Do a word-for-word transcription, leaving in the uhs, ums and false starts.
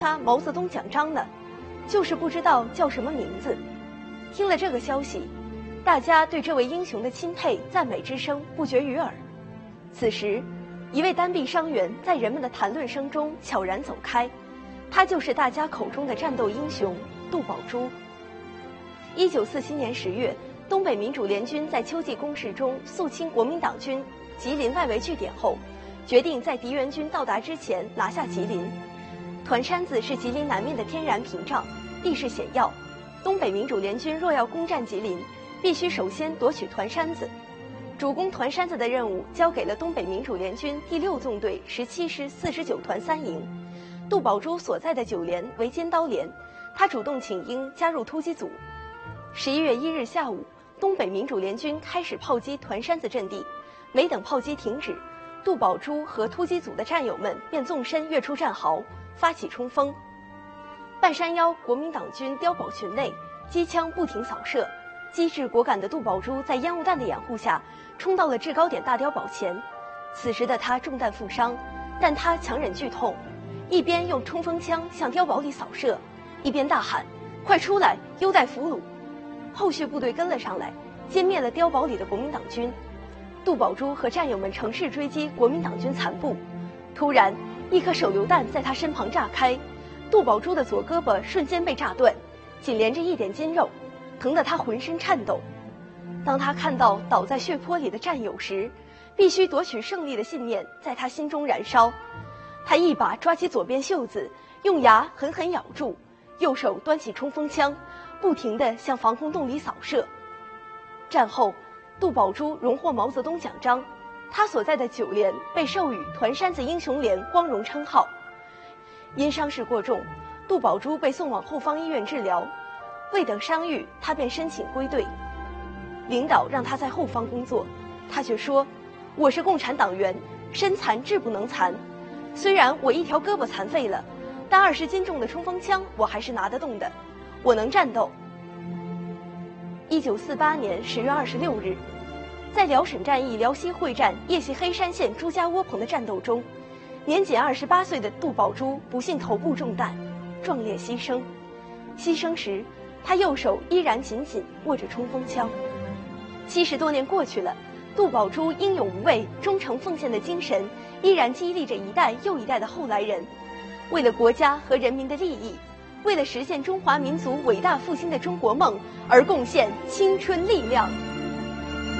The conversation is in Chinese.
他毛泽东奖章呢，就是不知道叫什么名字。听了这个消息，大家对这位英雄的钦佩赞美之声不绝于耳。此时，一位单臂伤员在人们的谈论声中悄然走开，他就是大家口中的战斗英雄杜宝珠。一九四七年十月，东北民主联军在秋季攻势中肃清国民党军吉林外围据点后，决定在敌援军到达之前拿下吉林。团山子是吉林南面的天然屏障，地势险要。东北民主联军若要攻占吉林，必须首先夺取团山子。主攻团山子的任务交给了东北民主联军第六纵队十七师四十九团三营。杜宝珠所在的九连为尖刀连，他主动请缨加入突击组。十一月一日下午，东北民主联军开始炮击团山子阵地，没等炮击停止，杜宝珠和突击组的战友们便纵身跃出战壕，发起冲锋。半山腰国民党军碉堡群内，机枪不停扫射，机智果敢的杜宝珠在烟雾弹的掩护下，冲到了制高点大碉堡前。此时的他中弹负伤，但他强忍剧痛，一边用冲锋枪向碉堡里扫射，一边大喊：“快出来，优待俘虏！”后续部队跟了上来，歼灭了碉堡里的国民党军。杜宝珠和战友们乘势追击国民党军残部，突然，一颗手榴弹在他身旁炸开，杜宝珠的左胳膊瞬间被炸断，紧连着一点筋肉，疼得他浑身颤抖。当他看到倒在血泊里的战友时，必须夺取胜利的信念在他心中燃烧。他一把抓起左边袖子，用牙狠狠咬住，右手端起冲锋枪，不停地向防空洞里扫射。战后，杜宝珠荣获毛泽东奖章，他所在的九连被授予团山子英雄连光荣称号。因伤势过重，杜宝珠被送往后方医院治疗，未等伤愈，他便申请归队。领导让他在后方工作，他却说：“我是共产党员，身残志不能残。虽然我一条胳膊残废了，但二十斤重的冲锋枪我还是拿得动的，我能战斗。”一九四八年十月二十六日，在辽沈战役辽西会战叶系黑山县朱家窝棚的战斗中，年仅二十八岁的杜宝珠不幸头部中弹，壮烈牺牲。牺牲时，他右手依然紧紧握着冲锋枪。七十多年过去了，杜宝珠英勇无畏、忠诚奉献的精神依然激励着一代又一代的后来人，为了国家和人民的利益，为了实现中华民族伟大复兴的中国梦而贡献青春力量。